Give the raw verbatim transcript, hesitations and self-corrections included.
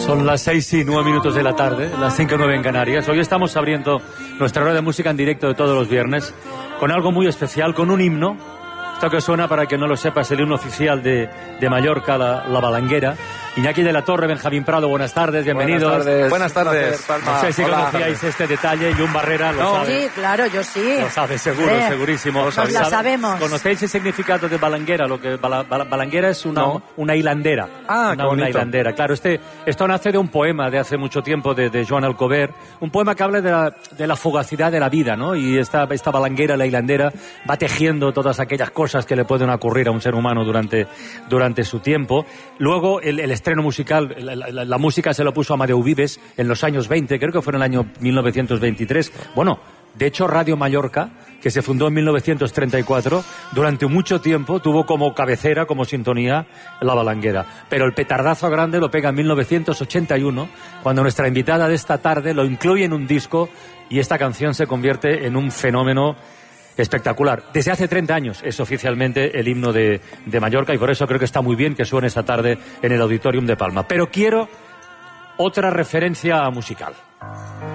Son las seis y nueve minutos de la tarde, las cinco y nueve en Canarias. Hoy estamos abriendo nuestra hora de música en directo de todos los viernes con algo muy especial, con un himno. Esto que suena, para que no lo sepa, es el himno oficial de, de Mallorca, la, la Balanguera. Iñaki de la Torre, Benjamín Prado, buenas tardes, bienvenidos. Buenas tardes. Buenas tardes. No sé si Hola. conocíais este detalle, Jun Barrera lo No. sabe. Sí, claro, yo sí. Lo sabe, seguro, Eh, segurísimo. nos la ¿Sabe- sabemos. ¿Conocéis el significado de balanguera? Lo que bala- bala- balanguera es una, No. una hilandera. Ah, una, qué una bonito. hilandera. Claro, este, esto nace de un poema de hace mucho tiempo de, de Joan Alcover. Un poema que habla de la, de la fugacidad de la vida, ¿no? Y esta, esta balanguera, la hilandera, va tejiendo todas aquellas cosas que le pueden ocurrir a un ser humano durante, durante su tiempo. Luego, el, el estreno musical, la, la- la música se lo puso Amadeu Vives en los años veinte, creo que fue en el año mil novecientos veintitrés. Bueno, de hecho, Radio Mallorca, que se fundó en mil novecientos treinta y cuatro, durante mucho tiempo tuvo como cabecera, como sintonía, la balanguera. Pero el petardazo grande lo pega en mil novecientos ochenta y uno, cuando nuestra invitada de esta tarde lo incluye en un disco y esta canción se convierte en un fenómeno espectacular. Desde hace treinta años es oficialmente el himno de, de Mallorca, y por eso creo que está muy bien que suene esta tarde en el Auditorium de Palma. Pero quiero otra referencia musical.